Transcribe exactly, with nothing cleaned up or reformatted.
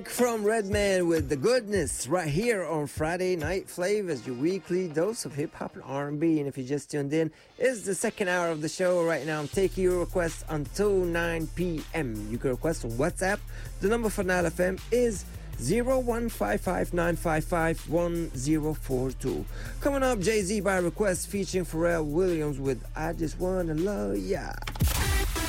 From Redman with The Goodness right here on Friday Night Flavors, your weekly dose of hip-hop and R and B. And if you just tuned in, it's the second hour of the show. Right now I'm taking your requests until nine p.m. You can request on WhatsApp. The number for Nile F M is zero one five five nine five five one zero four two. Coming up, Jay-Z by request featuring Pharrell Williams with I Just Wanna Love Ya.